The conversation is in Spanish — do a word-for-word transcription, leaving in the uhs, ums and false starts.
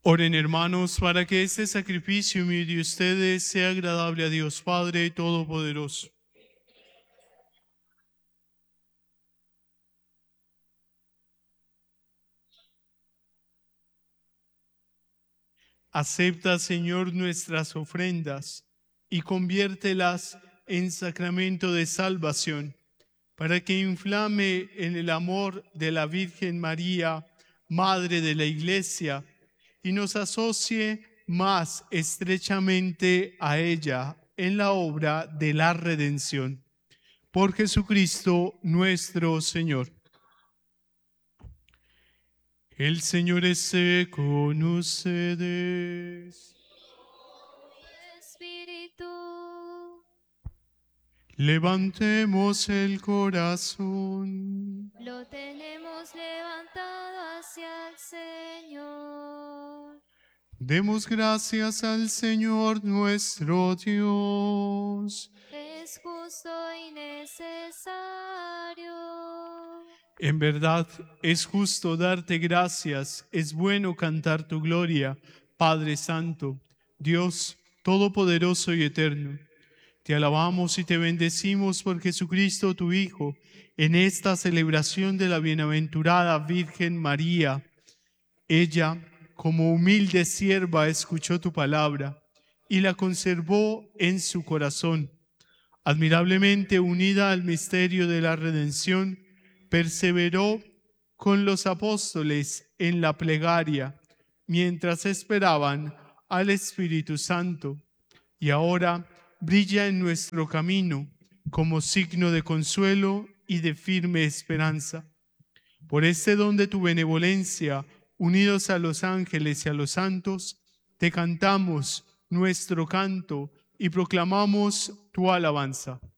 Oren, hermanos, para que este sacrificio mío de ustedes sea agradable a Dios Padre Todopoderoso. Acepta, Señor, nuestras ofrendas y conviértelas en sacramento de salvación, para que inflame en el amor de la Virgen María, Madre de la Iglesia, y nos asocie más estrechamente a ella en la obra de la redención. Por Jesucristo nuestro Señor. El Señor esté con ustedes. Espíritu, Levantemos el corazón. lo tenemos levantado hacia el Señor. Demos gracias al Señor nuestro Dios. Es justo y necesario. En verdad, es justo darte gracias, es bueno cantar tu gloria, Padre Santo, Dios Todopoderoso y Eterno. Te alabamos y te bendecimos por Jesucristo, tu Hijo, en esta celebración de la bienaventurada Virgen María. Ella, como humilde sierva, escuchó tu palabra y la conservó en su corazón. Admirablemente unida al misterio de la redención, perseveró con los apóstoles en la plegaria, mientras esperaban al Espíritu Santo, y ahora brilla en nuestro camino como signo de consuelo y de firme esperanza. Por este don de tu benevolencia, unidos a los ángeles y a los santos, te cantamos nuestro canto y proclamamos tu alabanza.